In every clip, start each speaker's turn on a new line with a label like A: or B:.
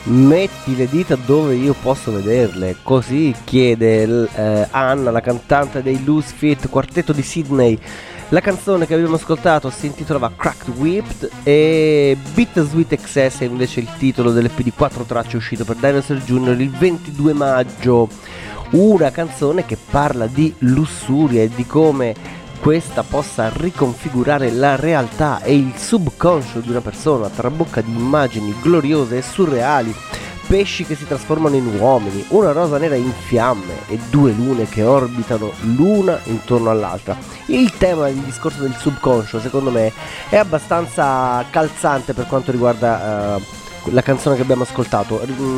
A: Metti le dita dove io posso vederle, così chiede Anna, la cantante dei Loose Fit, quartetto di Sydney. La canzone che abbiamo ascoltato si intitolava Cracked Whipped e Bittersweet Excess è invece il titolo dell'EP di 4 tracce uscito per Dinosaur Jr. il 22 maggio. Una canzone che parla di lussuria e di come questa possa riconfigurare la realtà e il subconscio di una persona, trabocca di immagini gloriose e surreali, pesci che si trasformano in uomini, una rosa nera in fiamme e due lune che orbitano l'una intorno all'altra. Il tema del discorso del subconscio, secondo me, è abbastanza calzante per quanto riguarda la canzone che abbiamo ascoltato.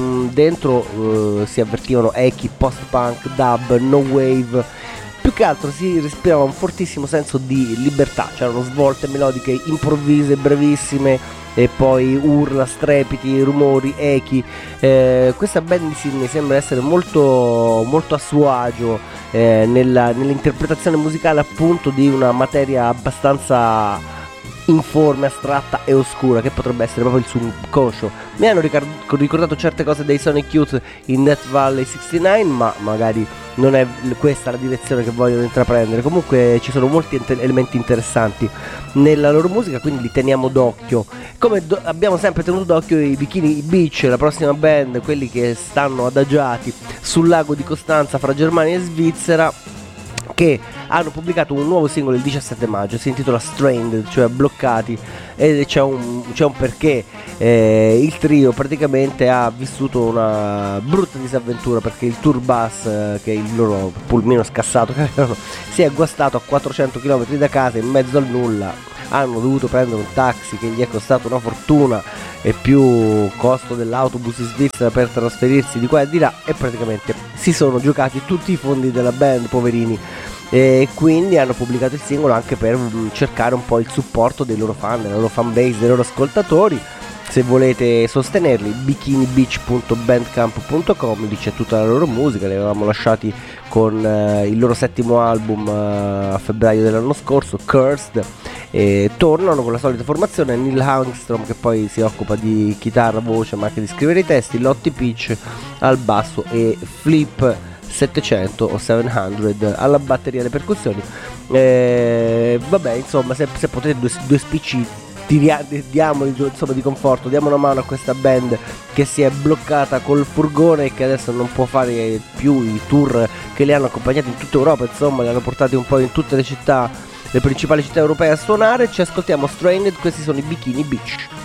A: Dentro si avvertivano echi, post-punk, dub, no wave. Più che altro si respirava un fortissimo senso di libertà, c'erano svolte melodiche improvvise, brevissime, e poi urla, strepiti, rumori, echi. Questa band di Sydney sembra essere molto, molto a suo agio nell'interpretazione musicale appunto di una materia abbastanza informe, astratta e oscura che potrebbe essere proprio il subconscio. Mi hanno ricordato certe cose dei Sonic Youth in Death Valley 69, ma magari non è questa la direzione che vogliono intraprendere. Comunque ci sono molti elementi interessanti nella loro musica, quindi li teniamo d'occhio. Come abbiamo sempre tenuto d'occhio i Bikini Beach, la prossima band, quelli che stanno adagiati sul lago di Costanza fra Germania e Svizzera, che hanno pubblicato un nuovo singolo il 17 maggio, si intitola Strained, cioè bloccati, e c'è un perché. Il trio praticamente ha vissuto una brutta disavventura perché il tour bus, che è il loro pulmino scassato che avevano, si è guastato a 400 km da casa in mezzo al nulla. Hanno dovuto prendere un taxi che gli è costato una fortuna e più costo dell'autobus in Svizzera per trasferirsi di qua e di là, e praticamente si sono giocati tutti i fondi della band, poverini. E quindi hanno pubblicato il singolo anche per cercare un po' il supporto dei loro fan, della loro fan base, dei loro ascoltatori. Se volete sostenerli, bikinibeach.bandcamp.com, lì c'è tutta la loro musica. Li avevamo lasciati con il loro settimo album a febbraio dell'anno scorso, Cursed, e tornano con la solita formazione: Neil Hangstrom, che poi si occupa di chitarra, voce ma anche di scrivere i testi, Lottie Peach al basso e Flip 700 o 700 alla batteria e alle percussioni. Vabbè, insomma, se potete due spicci diamoli, insomma, di conforto, diamo una mano a questa band che si è bloccata col furgone e che adesso non può fare più i tour che li hanno accompagnati in tutta Europa. Insomma, li hanno portati un po' in tutte le città, le principali città europee a suonare. Ci ascoltiamo Strained, questi sono i Bikini Beach.